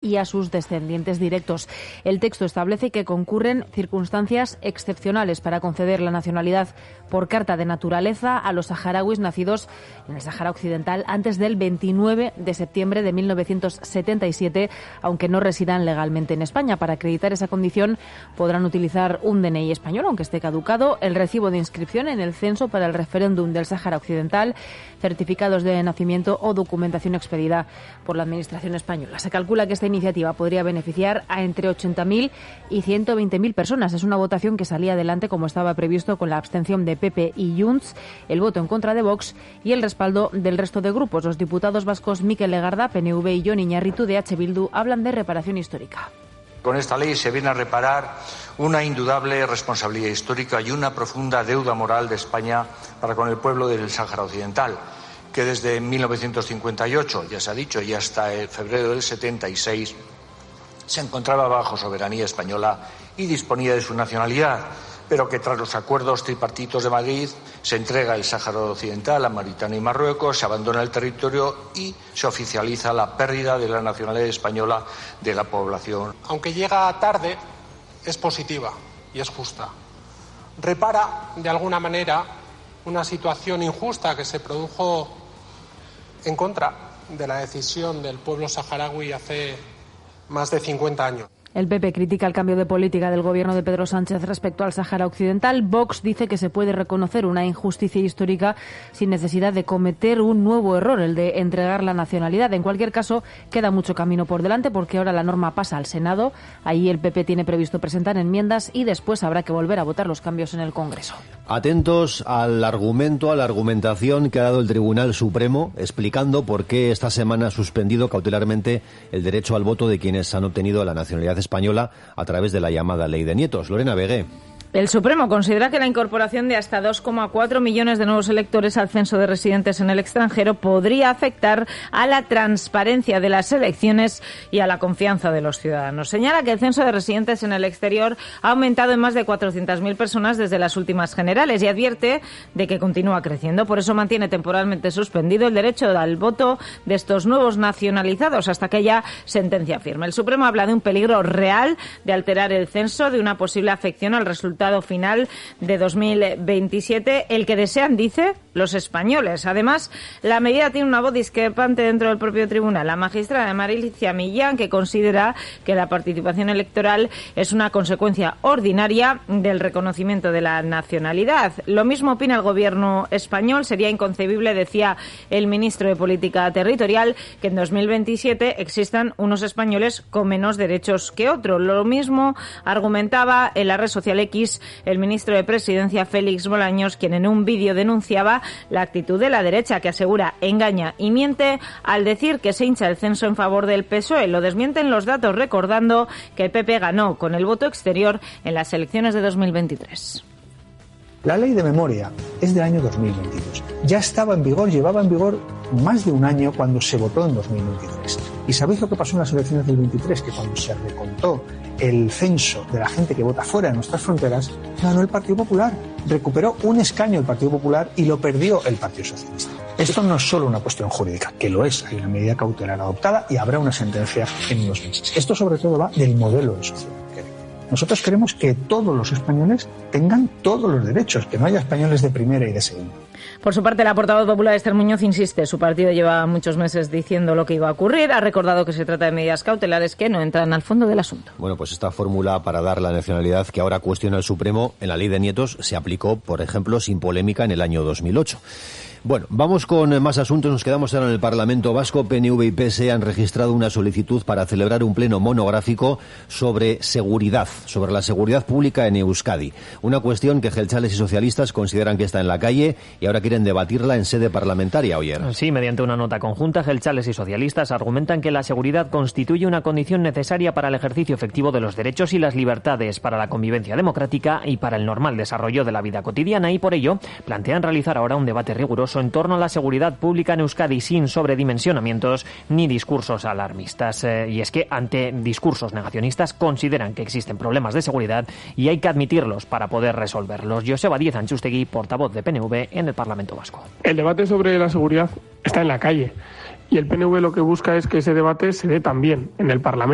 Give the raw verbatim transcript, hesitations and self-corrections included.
y a sus descendientes directos. El texto establece que concurren circunstancias excepcionales para conceder la nacionalidad por carta de naturaleza a los saharauis nacidos en el Sáhara Occidental antes del veintinueve de septiembre de mil novecientos setenta y siete, aunque no residan legalmente en España. Para acreditar esa condición podrán utilizar un D N I español, aunque esté caducado, el recibo de inscripción en el censo para el referéndum del Sáhara Occidental, certificados de nacimiento o documentación expedida por la Administración española. Se calcula que esta iniciativa podría beneficiar a entre ochenta mil y ciento veinte mil personas. Es una votación que salía adelante como estaba previsto, con la abstención de P P y Junts, el voto en contra de Vox y el respaldo del resto de grupos. Los diputados vascos Mikel Legarda, P N V, y Jon Iñarritu, de H. Bildu, hablan de reparación histórica. Con esta ley se viene a reparar una indudable responsabilidad histórica y una profunda deuda moral de España para con el pueblo del Sáhara Occidental, que desde mil novecientos cincuenta y ocho, ya se ha dicho, y hasta el febrero del setenta y seis, se encontraba bajo soberanía española y disponía de su nacionalidad, pero que tras los acuerdos tripartitos de Madrid se entrega el Sáhara Occidental a Mauritania y Marruecos, se abandona el territorio y se oficializa la pérdida de la nacionalidad española de la población. Aunque llega tarde, es positiva y es justa. Repara, de alguna manera, una situación injusta que se produjo en contra de la decisión del pueblo saharaui hace más de cincuenta años. El P P critica el cambio de política del gobierno de Pedro Sánchez respecto al Sáhara Occidental. Vox dice que se puede reconocer una injusticia histórica sin necesidad de cometer un nuevo error, el de entregar la nacionalidad. En cualquier caso, queda mucho camino por delante porque ahora la norma pasa al Senado. Ahí el P P tiene previsto presentar enmiendas y después habrá que volver a votar los cambios en el Congreso. Atentos al argumento, a la argumentación que ha dado el Tribunal Supremo explicando por qué esta semana ha suspendido cautelarmente el derecho al voto de quienes han obtenido la nacionalidad española a través de la llamada Ley de Nietos. Lorena Vegué. El Supremo considera que la incorporación de hasta dos coma cuatro millones de nuevos electores al censo de residentes en el extranjero podría afectar a la transparencia de las elecciones y a la confianza de los ciudadanos. Señala que el censo de residentes en el exterior ha aumentado en más de cuatrocientas mil personas desde las últimas generales y advierte de que continúa creciendo. Por eso mantiene temporalmente suspendido el derecho al voto de estos nuevos nacionalizados hasta que haya sentencia firme. El Supremo habla de un peligro real de alterar el censo, de una posible afección al resultado final de dos mil veintisiete, el que desean, dice, los españoles. Además, la medida tiene una voz discrepante dentro del propio tribunal. La magistrada Marilia Millán, que considera que la participación electoral es una consecuencia ordinaria del reconocimiento de la nacionalidad. Lo mismo opina el gobierno español. Sería inconcebible, decía el ministro de Política Territorial, que en dos mil veintisiete existan unos españoles con menos derechos que otros. Lo mismo argumentaba en la red social X el ministro de Presidencia, Félix Bolaños, quien en un vídeo denunciaba la actitud de la derecha, que asegura engaña y miente al decir que se hincha el censo en favor del P S O E. Lo desmienten los datos, recordando que el P P ganó con el voto exterior en las elecciones de dos mil veintitrés. La ley de memoria es del año dos mil veintidós. Ya estaba en vigor, llevaba en vigor más de un año cuando se votó en dos mil veintitrés. ¿Y sabéis lo que pasó en las elecciones del veintitrés? Que cuando se recontó el censo de la gente que vota fuera de nuestras fronteras, ganó el Partido Popular. Recuperó un escaño el Partido Popular y lo perdió el Partido Socialista. Esto no es solo una cuestión jurídica, que lo es. Hay una medida cautelar adoptada y habrá una sentencia en unos meses. Esto sobre todo va del modelo de sociedad. Nosotros queremos que todos los españoles tengan todos los derechos, que no haya españoles de primera y de segunda. Por su parte, la portavoz popular Esther Muñoz insiste. Su partido lleva muchos meses diciendo lo que iba a ocurrir. Ha recordado que se trata de medidas cautelares que no entran al fondo del asunto. Bueno, pues esta fórmula para dar la nacionalidad que ahora cuestiona el Supremo en la Ley de Nietos se aplicó, por ejemplo, sin polémica en el año dos mil ocho. Bueno, vamos con más asuntos. Nos quedamos ahora en el Parlamento Vasco. P N V y P S E han registrado una solicitud para celebrar un pleno monográfico sobre seguridad, sobre la seguridad pública en Euskadi. Una cuestión que jeltzales y socialistas consideran que está en la calle y ahora quieren debatirla en sede parlamentaria, Oyer. Sí, mediante una nota conjunta, jeltzales y socialistas argumentan que la seguridad constituye una condición necesaria para el ejercicio efectivo de los derechos y las libertades, para la convivencia democrática y para el normal desarrollo de la vida cotidiana, y por ello plantean realizar ahora un debate riguroso en torno a la seguridad pública en Euskadi sin sobredimensionamientos ni discursos alarmistas. Eh, y es que ante discursos negacionistas consideran que existen problemas de seguridad y hay que admitirlos para poder resolverlos. Joseba Díez Antxustegui, portavoz de P N V en el Parlamento Vasco. El debate sobre la seguridad está en la calle y el P N V lo que busca es que ese debate se dé también en el Parlamento.